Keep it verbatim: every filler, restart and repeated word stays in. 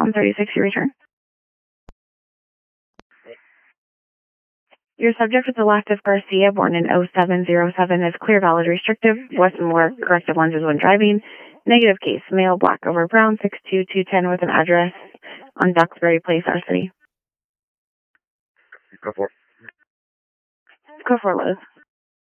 Tom thirty-six, your return. Your subject with the last of Garcia, born in oh seven oh seven, is clear, valid, restrictive, Western wear corrective lenses when driving. Negative case, male, black over brown, six two two ten, with an address on Duxbury Place, R City. Go for it. Go for it, Liz.